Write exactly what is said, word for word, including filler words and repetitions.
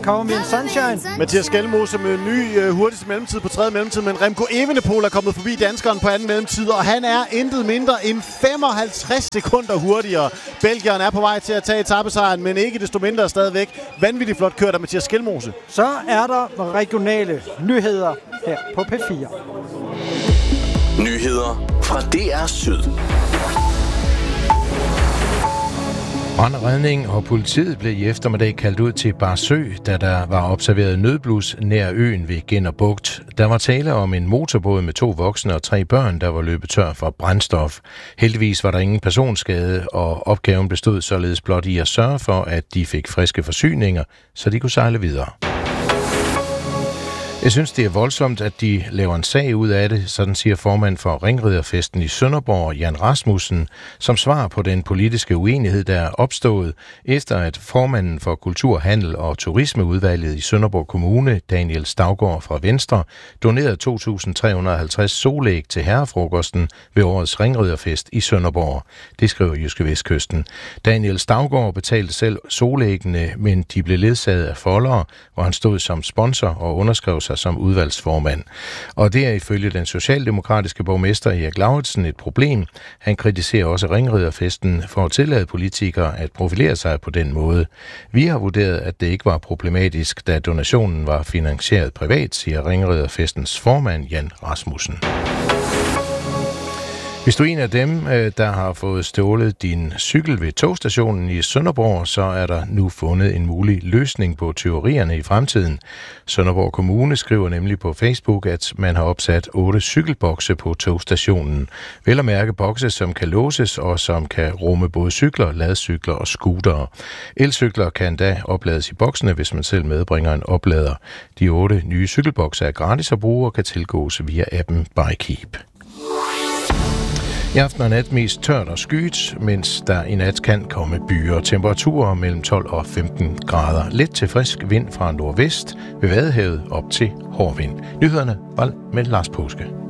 Cover Me in Sunshine. Mathias Skelmose med en ny uh, hurtigste mellemtid på tredje mellemtid, men Remco Evenepoel er kommet forbi danskeren på anden mellemtid, og han er intet mindre end femoghalvtreds sekunder hurtigere. Belgieren er på vej til at tage etapesejren, men ikke desto mindre stadigvæk vanvittigt flot kørt af Mathias Skelmose. Så er der regionale nyheder her på P fire. Nyheder fra D R Syd. Brand og redning og politiet blev i eftermiddag kaldt ud til Barsø, da der var observeret nødblus nær øen ved Genner Bugt. Der var tale om en motorbåd med to voksne og tre børn, der var løbet tør for brændstof. Heldigvis var der ingen personskade, og opgaven bestod således blot i at sørge for, at de fik friske forsyninger, så de kunne sejle videre. Jeg synes, det er voldsomt, at de laver en sag ud af det, sådan siger formand for Ringriderfesten i Sønderborg, Jan Rasmussen, som svar på den politiske uenighed, der er opstået, efter at formanden for Kultur, Handel og Turismeudvalget i Sønderborg Kommune, Daniel Stavgaard fra Venstre, donerede to tusind tre hundrede og halvtreds solæg til herrefrokosten ved årets Ringriderfest i Sønderborg. Det skriver Jyske Vestkysten. Daniel Stavgaard betalte selv solæggene, men de blev ledsaget af foldere, hvor han stod som sponsor og underskrev sig som udvalgsformand. Og det er ifølge den socialdemokratiske borgmester Erik Lauritsen et problem. Han kritiserer også Ringriderfesten for at tillade politikere at profilere sig på den måde. Vi har vurderet, at det ikke var problematisk, da donationen var finansieret privat, siger Ringriderfestens formand Jan Rasmussen. Hvis du er en af dem, der har fået stjålet din cykel ved togstationen i Sønderborg, så er der nu fundet en mulig løsning på tyverierne i fremtiden. Sønderborg Kommune skriver nemlig på Facebook, at man har opsat otte cykelbokse på togstationen. Vel at mærke bokse, som kan låses og som kan rumme både cykler, ladcykler og scootere. Elcykler kan da oplades i boksene, hvis man selv medbringer en oplader. De otte nye cykelbokse er gratis at bruge og kan tilgås via appen Bikekeep. I aften og nat mest tørt og skyet, mens der i nat kan komme byer. Temperaturer mellem tolv og femten grader. Let til frisk vind fra nordvest ved Vadehavet op til hård vind. Nyhederne var med Lars Påske.